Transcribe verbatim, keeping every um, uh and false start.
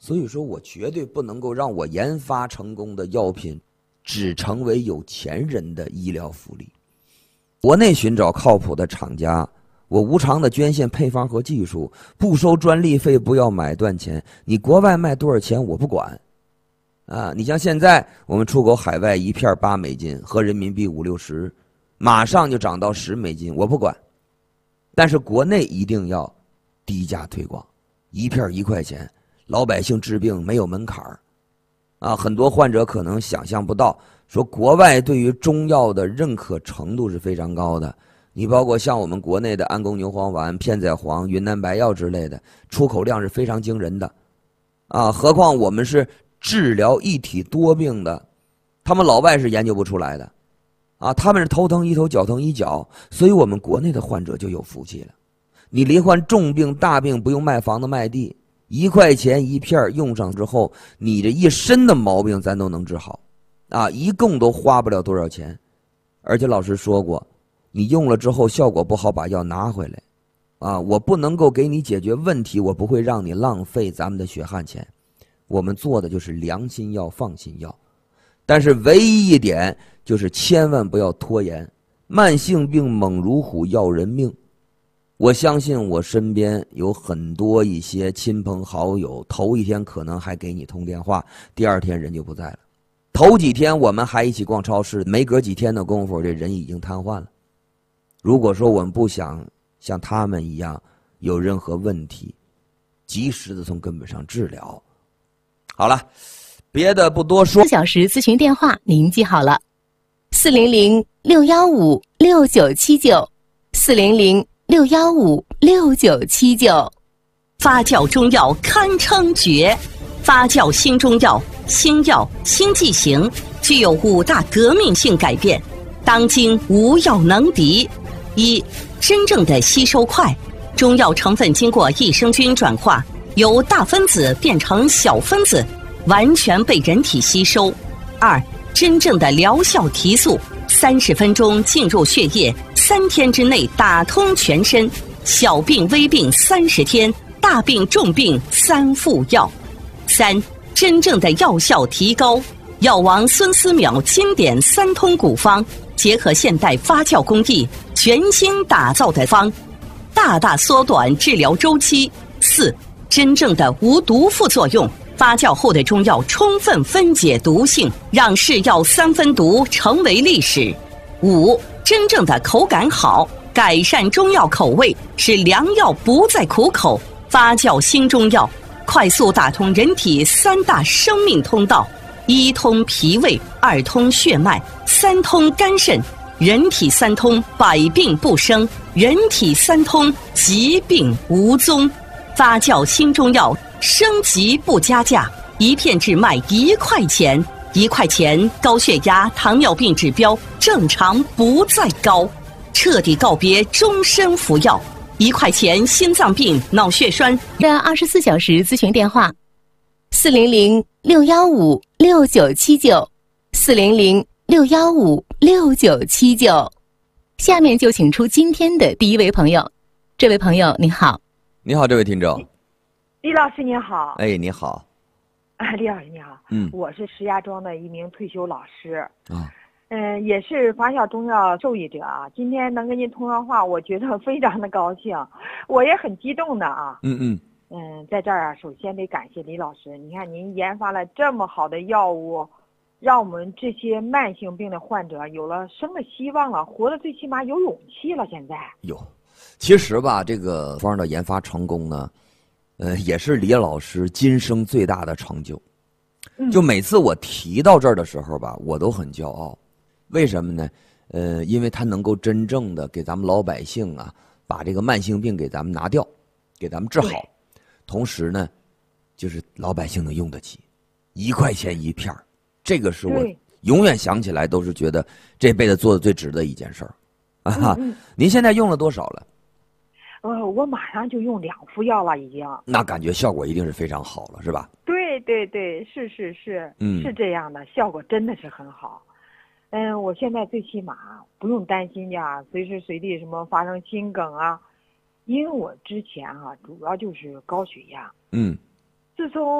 所以说我绝对不能够让我研发成功的药品只成为有钱人的医疗福利。国内寻找靠谱的厂家，我无偿的捐献配方和技术，不收专利费，不要买断钱。你国外卖多少钱我不管啊！你像现在我们出口海外一片八美金，合人民币五六十，马上就涨到十美金，我不管。但是国内一定要低价推广，一片一块钱，老百姓治病没有门槛儿啊！很多患者可能想象不到，说国外对于中药的认可程度是非常高的。你包括像我们国内的安宫牛黄丸、片仔癀、云南白药之类的，出口量是非常惊人的啊！何况我们是治疗一体多病的，他们老外是研究不出来的啊！他们是头疼医头，脚疼医脚，所以我们国内的患者就有福气了。你罹患重病大病不用卖房子卖地，一块钱一片用上之后，你这一身的毛病咱都能治好啊！一共都花不了多少钱。而且老师说过，你用了之后效果不好，把药拿回来啊！我不能够给你解决问题，我不会让你浪费咱们的血汗钱。我们做的就是良心药、放心药，但是唯一一点就是千万不要拖延。慢性病猛如虎，要人命。我相信我身边有很多一些亲朋好友，头一天可能还给你通电话，第二天人就不在了。头几天我们还一起逛超市，没隔几天的功夫，这人已经瘫痪了。如果说我们不想像他们一样有任何问题，及时的从根本上治疗。好了，别的不多说。 四小时咨询电话您记好了：四零零六幺五六九七九，四零零六幺五六九七九。 发酵中药堪称绝，发酵新中药、新药、新剂型具有五大革命性改变，当今无药能敌。一、真正的吸收快，中药成分经过益生菌转化，由大分子变成小分子，完全被人体吸收。二、真正的疗效提速，三十分钟进入血液，三天之内打通全身，小病微病三十天，大病重病三副药。三、真正的药效提高，药王孙思邈经典三通古方，结合现代发酵工艺，全新打造的方，大大缩短治疗周期。四、真正的无毒副作用，发酵后的中药充分分解毒性，让是药三分毒成为历史。五、真正的口感好，改善中药口味，使良药不再苦口。发酵新中药，快速打通人体三大生命通道：一通脾胃，二通血脉，三通肝肾。人体三通，百病不生；人体三通，疾病无踪。发酵新中药，升级不加价，一片只卖一块钱，一块钱高血压、糖尿病指标正常不再高，彻底告别终身服药。一块钱心脏病、脑血栓的二十四小时咨询电话：四零零六幺五六九七九，四零零六幺五六九七九。下面就请出今天的第一位朋友。这位朋友您好。 你好，这位听众。 李老师您好。 哎，你好。 啊，李老师你好。 嗯， 我是石家庄的一名退休老师。 啊。 嗯，也是发酵中药受益者啊。今天能跟您通上话，我觉得非常的高兴，我也很激动的啊。 嗯嗯。 嗯，在这儿啊，首先得感谢李老师。你看，您研发了这么好的药物，让我们这些慢性病的患者有了生的希望了，活得最起码有勇气了。现在有，其实吧，这个方的研发成功呢，呃，也是李老师今生最大的成就。 嗯、 就每次我提到这儿的时候吧，我都很骄傲。为什么呢？呃，因为他能够真正的给咱们老百姓啊，把这个慢性病给咱们拿掉，给咱们治好。同时呢，就是老百姓能用得起，一块钱一片儿，这个是我永远想起来都是觉得这辈子做的最值的一件事儿。啊， 嗯嗯、 您现在用了多少了？ 呃，我马上就用两副药了，已经。 那感觉效果一定是非常好了，是吧？ 对对对，是是是， 嗯， 是这样的，效果真的是很好。嗯，我现在最起码不用担心呀，随时随地什么发生心梗啊，因为我之前啊主要就是高血压。 嗯， 自从